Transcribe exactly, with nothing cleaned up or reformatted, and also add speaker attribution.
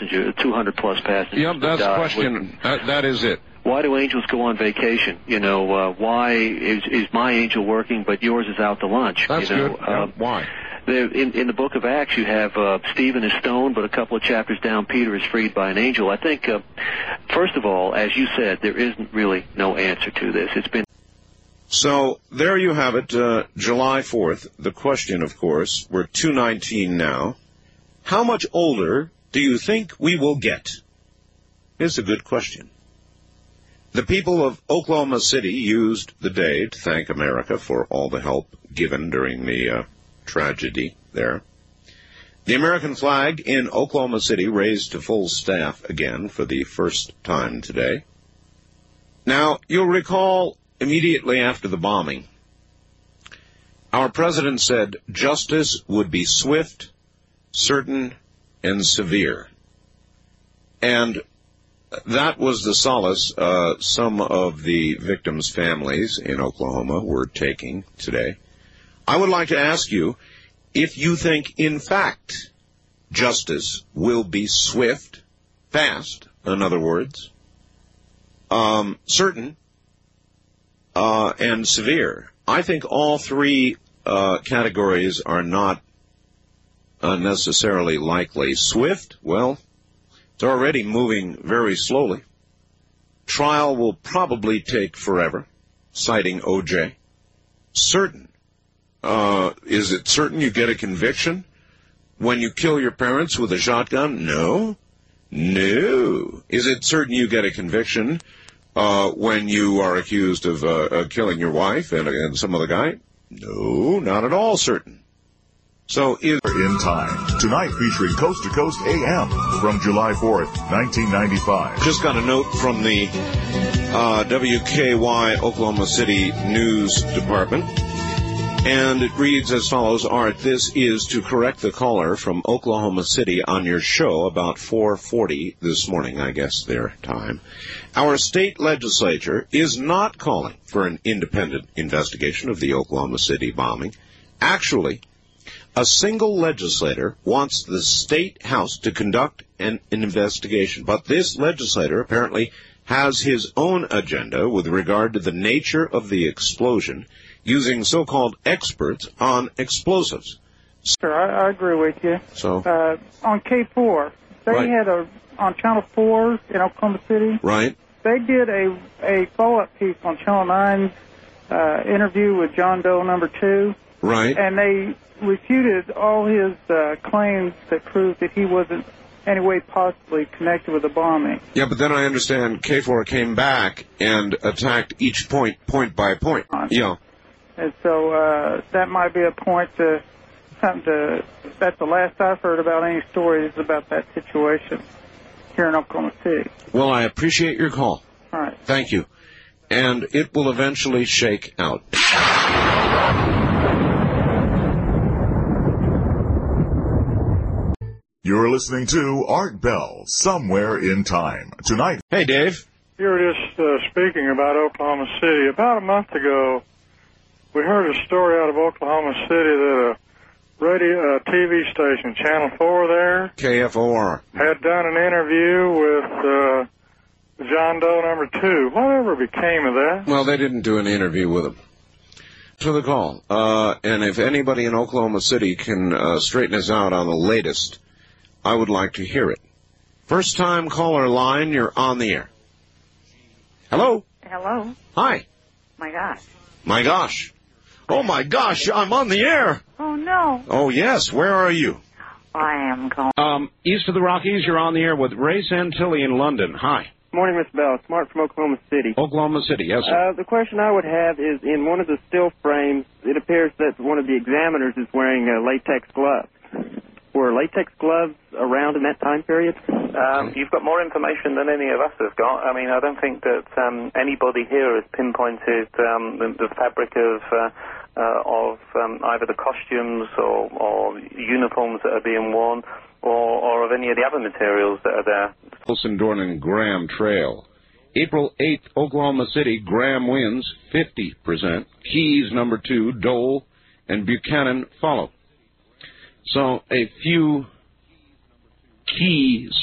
Speaker 1: passengers, two hundred plus passengers.
Speaker 2: Yep, that's the question. That, that is it.
Speaker 1: Why do angels go on vacation? You know, uh, why is, is my angel working but yours is out to lunch?
Speaker 2: That's
Speaker 1: you know?
Speaker 2: good. Yeah,
Speaker 1: um,
Speaker 2: why?
Speaker 1: The, in, in the book of Acts, you have uh, Stephen is stoned, but a couple of chapters down, Peter is freed by an angel. I think, uh, first of all, as you said, there isn't really no answer to this. It's been...
Speaker 3: So there you have it, uh, July fourth. The question, of course, we're two nineteen now. How much older do you think we will get? It's a good question. The people of Oklahoma City used the day to thank America for all the help given during the uh, tragedy there. The American flag in Oklahoma City raised to full staff again for the first time today. Now, you'll recall immediately after the bombing, our president said justice would be swift, certain, and severe. And that was the solace uh, some of the victims' families in Oklahoma were taking today. I would like to ask you if you think, in fact, justice will be swift, fast, in other words, um, certain, uh, and severe. I think all three uh, categories are not uh, necessarily likely. Swift, well, it's already moving very slowly. Trial will probably take forever, citing O J. Certain. Uh, is it certain you get a conviction when you kill your parents with a shotgun? No. No. Is it certain you get a conviction uh, when you are accused of uh, uh, killing your wife and, and some other guy? No, not at all certain. So is
Speaker 4: in time tonight, featuring Coast to Coast A M from July fourth, nineteen ninety-five.
Speaker 3: Just got a note from the uh, W K Y Oklahoma City News Department, and it reads as follows: Art, this is to correct the caller from Oklahoma City on your show about four forty this morning, I guess their time. Our state legislature is not calling for an independent investigation of the Oklahoma City bombing. Actually, a single legislator wants the state house to conduct an, an investigation, but this legislator apparently has his own agenda with regard to the nature of the explosion, using so-called experts on explosives.
Speaker 5: Sure, I, I agree with you.
Speaker 3: So,
Speaker 5: uh, on K four, they
Speaker 3: right.
Speaker 5: had a on Channel four in Oklahoma City.
Speaker 3: Right.
Speaker 5: They did a a follow-up piece on Channel nine's uh, interview with John Doe number two.
Speaker 3: Right.
Speaker 5: And they refuted all his uh, claims that proved that he wasn't any way possibly connected with the bombing.
Speaker 3: Yeah, but then I understand K four came back and attacked each point, point by point. Yeah.
Speaker 5: And so uh, that might be a point to something to. That's the last I've heard about any stories about that situation here in Oklahoma City.
Speaker 3: Well, I appreciate your call.
Speaker 5: All right.
Speaker 3: Thank you. And it will eventually shake out.
Speaker 4: You're listening to Art Bell, Somewhere in Time. Tonight.
Speaker 3: Hey, Dave.
Speaker 6: You're just uh, speaking about Oklahoma City. About a month ago, we heard a story out of Oklahoma City that a radio, uh, T V station, Channel four there,
Speaker 3: K F O R,
Speaker 6: had done an interview with uh, John Doe number two. Whatever became of that?
Speaker 3: Well, they didn't do an interview with him. To the call. Uh, and if anybody in Oklahoma City can uh, straighten us out on the latest, I would like to hear it. First time caller line, you're on the air. Hello?
Speaker 7: Hello?
Speaker 3: Hi.
Speaker 7: My gosh.
Speaker 3: My gosh. Oh, my gosh, I'm on the air.
Speaker 7: Oh, no.
Speaker 3: Oh, yes. Where are you?
Speaker 7: I am calling.
Speaker 2: Um, east of the Rockies, you're on the air with Ray Santilli in London. Hi.
Speaker 8: Morning, Miss Bell. It's Mark from Oklahoma City.
Speaker 2: Oklahoma City, yes, sir.
Speaker 8: Uh, the question I would have is, in one of the still frames, it appears that one of the examiners is wearing uh, latex gloves. Were latex gloves around in that time period?
Speaker 9: Um, you've got more information than any of us have got. I mean, I don't think that um, anybody here has pinpointed um, the, the fabric of uh, uh, of um, either the costumes or, or uniforms that are being worn, or, or of any of the other materials that are there.
Speaker 2: Wilson, Dornan, Graham Trail. April eighth, Oklahoma City, Graham wins fifty percent. Keys, number two, Dole and Buchanan follow. So a few key